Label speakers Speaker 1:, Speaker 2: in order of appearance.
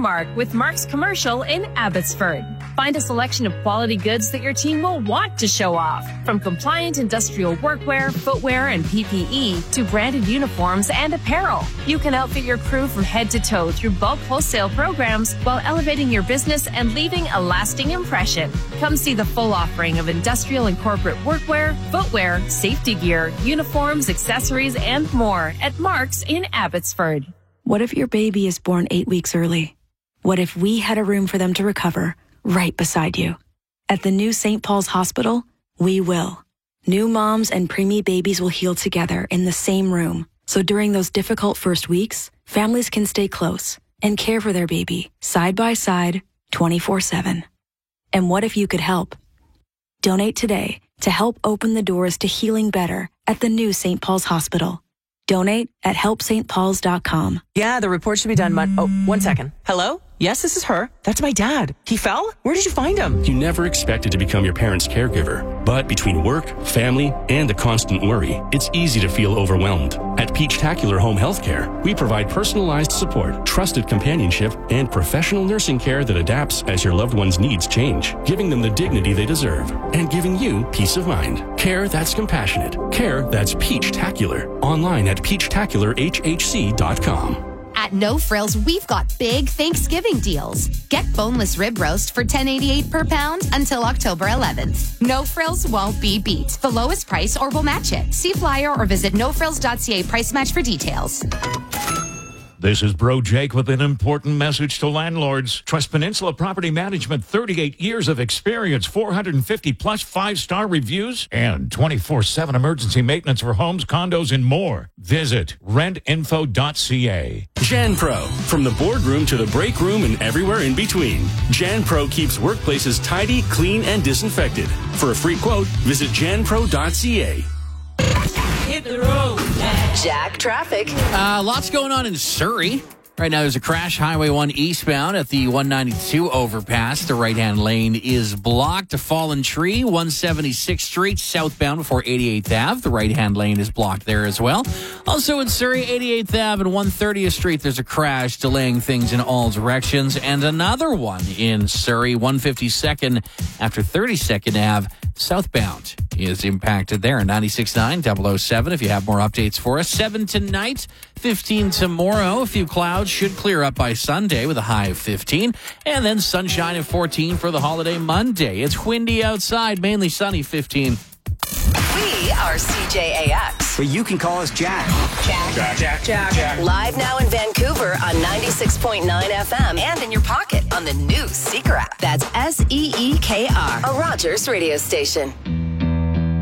Speaker 1: Mark with Mark's Commercial in Abbotsford. Find a selection of quality goods that your team will want to show off. From compliant industrial workwear, footwear, and PPE to branded uniforms and apparel. You can outfit your crew from head to toe through bulk wholesale programs while elevating your business and leaving a lasting impression. Come see the full offering of industrial and corporate workwear, footwear, safety gear, uniforms, accessories, and more at Mark's in Abbotsford.
Speaker 2: What if your baby is born 8 weeks early? What if we had a room for them to recover right beside you? At the new St. Paul's Hospital, we will. New moms and preemie babies will heal together in the same room. So during those difficult first weeks, families can stay close and care for their baby side by side 24/7. And what if you could help? Donate today to help open the doors to healing better at the new St. Paul's Hospital. Donate at helpstpauls.com.
Speaker 3: Yeah, the report should be done. Oh, 1 second. Hello? Yes, this is her. That's my dad. He fell? Where did you find him?
Speaker 4: You never expected to become your parents' caregiver. But between work, family, and the constant worry, it's easy to feel overwhelmed. At Peachtacular Home Healthcare, we provide personalized support, trusted companionship, and professional nursing care that adapts as your loved one's needs change, giving them the dignity they deserve and giving you peace of mind. Care that's compassionate. Care that's Peachtacular. Online at peachtacularhhc.com.
Speaker 5: At No Frills, we've got big Thanksgiving deals. Get boneless rib roast for $10.88 per pound until October 11th. No Frills won't be beat. The lowest price or we'll match it. See flyer or visit nofrills.ca price match for details.
Speaker 6: This is Bro Jake with an important message to landlords. Trust Peninsula Property Management, 38 years of experience, 450 plus 5-star reviews, and 24/7 emergency maintenance for homes, condos, and more. Visit rentinfo.ca.
Speaker 4: JanPro. From the boardroom to the break room and everywhere in between. JanPro keeps workplaces tidy, clean, and disinfected. For a free quote, visit janpro.ca.
Speaker 7: Hit the road,
Speaker 8: Jack traffic.
Speaker 9: Lots going on in Surrey. Right now, there's a crash, Highway 1 eastbound at the 192 overpass. The right-hand lane is blocked. A fallen tree, 176th Street, southbound before 88th Ave. The right-hand lane is blocked there as well. Also in Surrey, 88th Ave and 130th Street, there's a crash delaying things in all directions. And another one in Surrey, 152nd after 32nd Ave, southbound is impacted there. 96.9 007 if you have more updates for us. 7 tonight, 15 tomorrow. A few clouds should clear up by Sunday with a high of 15. And then sunshine at 14 for the holiday Monday. It's windy outside, mainly sunny, 15.
Speaker 8: We are CJAX.
Speaker 10: But you can call us Jack.
Speaker 8: Jack. Live now in Vancouver on 96.9 FM and in your pocket on the new Seeker app. That's SEEKR, a Rogers radio station.